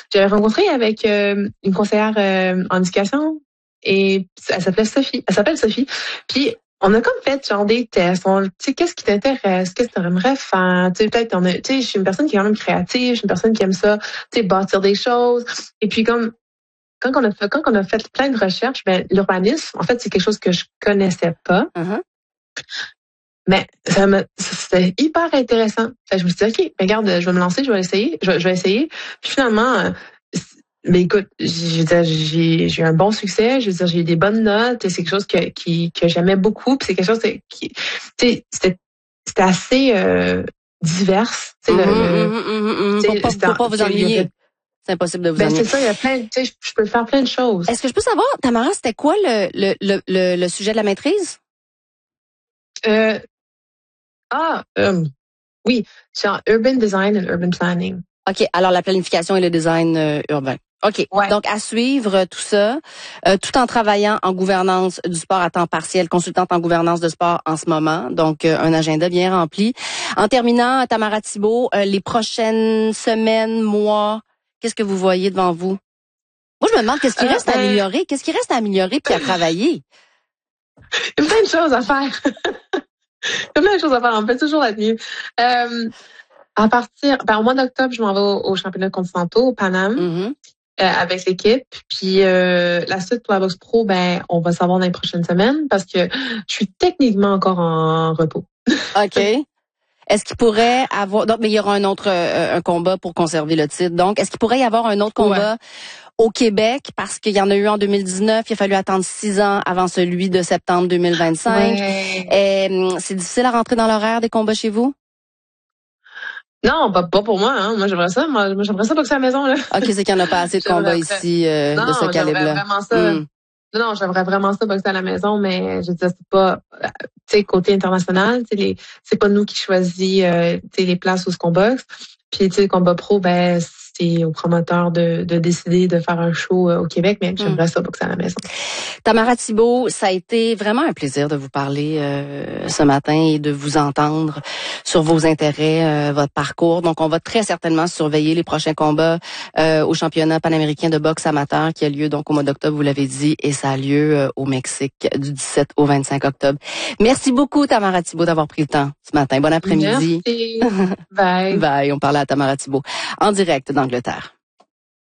j'avais rencontré avec une conseillère en éducation et elle s'appelle Sophie. Puis on a comme fait genre des tests. Tu sais, qu'est-ce qui t'intéresse? Qu'est-ce que tu aimerais faire? Tu sais, peut-être tu sais, je suis une personne qui est quand même créative, je suis une personne qui aime ça, tu sais, bâtir des choses. Et puis comme quand on a fait plein de recherches, ben l'urbanisme, en fait, c'est quelque chose que je connaissais pas. Uh-huh. Mais c'était hyper intéressant. Fait que je me suis dit, OK, ben regarde, je vais me lancer, je vais essayer. Je vais essayer. Puis finalement, mais écoute, j'ai eu un bon succès. Je veux dire, j'ai eu des bonnes notes. C'est quelque chose que j'aimais beaucoup. Puis c'est quelque chose qui, tu sais, c'était assez divers. Tu sais, Faut pas vous ennuyer. C'est impossible de vous ennuyer. C'est ça, il y a plein, tu sais, je peux faire plein de choses. Est-ce que je peux savoir, Tamara, c'était quoi le sujet de la maîtrise? Oui, c'est en urban design and urban planning. OK, alors la planification et le design urbain. OK, ouais. Donc à suivre tout ça, tout en travaillant en gouvernance du sport à temps partiel, consultante en gouvernance de sport en ce moment, donc un agenda bien rempli. En terminant, Tamara Thibault, les prochaines semaines, mois, qu'est-ce que vous voyez devant vous? Moi, je me demande qu'est-ce qui reste à améliorer, puis à travailler. Il y a plein de choses à faire. Il y a plein de choses à faire, on peut toujours être mieux. Au mois d'octobre, je m'en vais au championnat continentaux au Paname. Mm-hmm. Avec l'équipe. Puis la suite pour la boxe pro, ben on va savoir dans les prochaines semaines parce que je suis techniquement encore en repos. OK. Est-ce qu'il pourrait avoir... Donc, mais il y aura un autre un combat pour conserver le titre. Donc, est-ce qu'il pourrait y avoir un autre combat au Québec? Parce qu'il y en a eu en 2019. Il a fallu attendre 6 ans avant celui de septembre 2025. C'est difficile à rentrer dans l'horaire des combats chez vous? Non, pas pour moi. Hein. Moi, j'aimerais ça. Moi, j'aimerais ça boxer à la maison. Là. OK, c'est qu'il n'y en a pas assez de combats ici de ce calibre-là. Vraiment ça. Non, j'aimerais vraiment ça boxer à la maison, mais je veux dire, c'est pas, tu sais, côté international, c'est pas nous qui choisit, les places où ce qu'on boxe. Puis, tu sais, le combat pro, ben, c'est au promoteur de décider de faire un show au Québec, mais j'aimerais ça boxer à la maison. Tamara Thibault, ça a été vraiment un plaisir de vous parler ce matin et de vous entendre sur vos intérêts, votre parcours. Donc, on va très certainement surveiller les prochains combats au championnat panaméricain de boxe amateur qui a lieu donc au mois d'octobre, vous l'avez dit, et ça a lieu au Mexique du 17 au 25 octobre. Merci beaucoup, Tamara Thibault, d'avoir pris le temps ce matin. Bon après-midi. Merci. Bye. Bye. On parlait à Tamara Thibault en direct d'Angleterre.